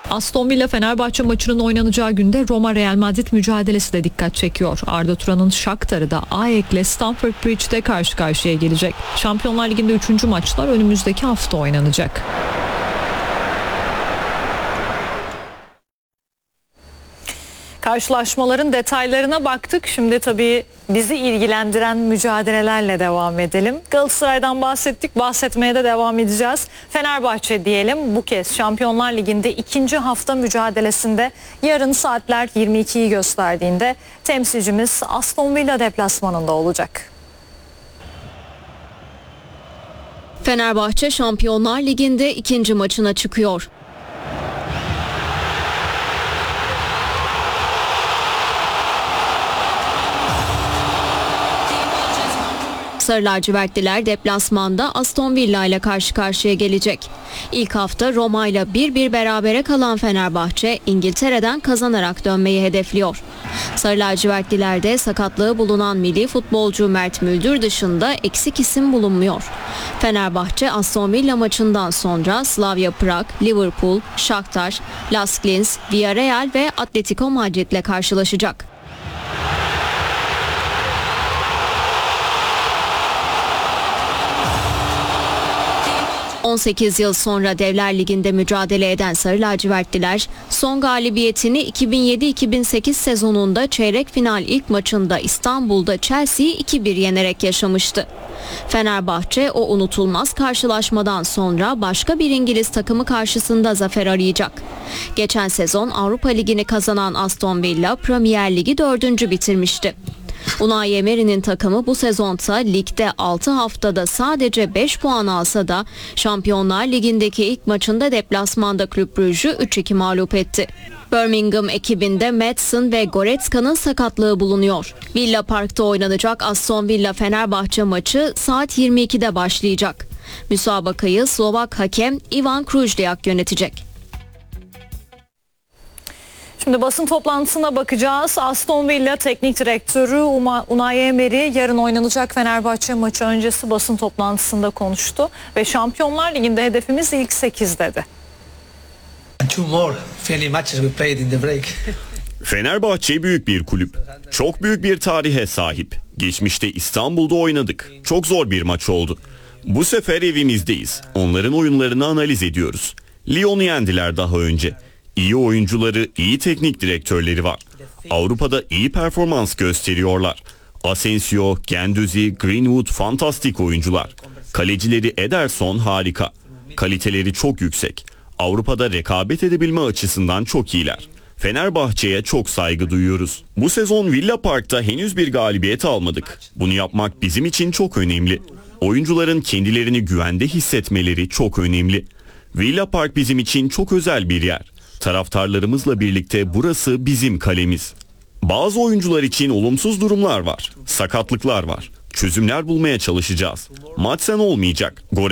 Aston Villa Fenerbahçe maçının oynanacağı günde Roma Real Madrid mücadelesi de dikkat çekiyor. Arda Turan'ın Shakhtar'ı da AEK'le Stamford Bridge'de karşı karşıya gelecek. Şampiyonlar Ligi'nde 3. maçlar önümüzdeki hafta oynanacak. Karşılaşmaların detaylarına baktık. Şimdi tabii bizi ilgilendiren mücadelelerle devam edelim. Galatasaray'dan bahsettik, bahsetmeye de devam edeceğiz. Fenerbahçe diyelim, bu kez Şampiyonlar Ligi'nde 2. hafta mücadelesinde yarın saatler 22'yi gösterdiğinde temsilcimiz Aston Villa deplasmanında olacak. Fenerbahçe Şampiyonlar Ligi'nde 2. maçına çıkıyor. Sarı lacivertliler deplasmanda Aston Villa ile karşı karşıya gelecek. İlk hafta Roma ile 1-1 berabere kalan Fenerbahçe İngiltere'den kazanarak dönmeyi hedefliyor. Sarı lacivertlilerde sakatlığı bulunan milli futbolcu Mert Müldür dışında eksik isim bulunmuyor. Fenerbahçe Aston Villa maçından sonra Slavia Prag, Liverpool, Shakhtar, Las Linz, Villarreal ve Atletico Madrid ile karşılaşacak. 18 yıl sonra Devler Ligi'nde mücadele eden Sarı lacivertliler son galibiyetini 2007-2008 sezonunda çeyrek final ilk maçında İstanbul'da Chelsea'yi 2-1 yenerek yaşamıştı. Fenerbahçe o unutulmaz karşılaşmadan sonra başka bir İngiliz takımı karşısında zafer arayacak. Geçen sezon Avrupa Ligi'ni kazanan Aston Villa Premier Ligi 4. bitirmişti. Unai Emery'nin takımı bu sezonda ligde 6 haftada sadece 5 puan alsa da Şampiyonlar Ligi'ndeki ilk maçında deplasmanda Club Brugge'ü 3-2 mağlup etti. Birmingham ekibinde Maddison ve Goretzka'nın sakatlığı bulunuyor. Villa Park'ta oynanacak Aston Villa Fenerbahçe maçı saat 22'de başlayacak. Müsabakayı Slovak hakem Ivan Krujliak yönetecek. Şimdi basın toplantısına bakacağız. Aston Villa Teknik Direktörü Unai Emery yarın oynanacak Fenerbahçe maçı öncesi basın toplantısında konuştu ve Şampiyonlar Ligi'nde hedefimiz ilk 8 dedi. Fenerbahçe büyük bir kulüp. Çok büyük bir tarihe sahip. Geçmişte İstanbul'da oynadık. Çok zor bir maç oldu. Bu sefer evimizdeyiz. Onların oyunlarını analiz ediyoruz. Lyon'u yendiler daha önce. İyi oyuncuları, iyi teknik direktörleri var. Avrupa'da iyi performans gösteriyorlar. Asensio, Guendouzi, Greenwood fantastik oyuncular. Kalecileri Ederson harika. Kaliteleri çok yüksek. Avrupa'da rekabet edebilme açısından çok iyiler. Fenerbahçe'ye çok saygı duyuyoruz. Bu sezon Villa Park'ta henüz bir galibiyet almadık. Bunu yapmak bizim için çok önemli. Oyuncuların kendilerini güvende hissetmeleri çok önemli. Villa Park bizim için çok özel bir yer. Taraftarlarımızla birlikte burası bizim kalemiz. Bazı oyuncular için olumsuz durumlar var. Sakatlıklar var. Çözümler bulmaya çalışacağız. Maç olmayacak.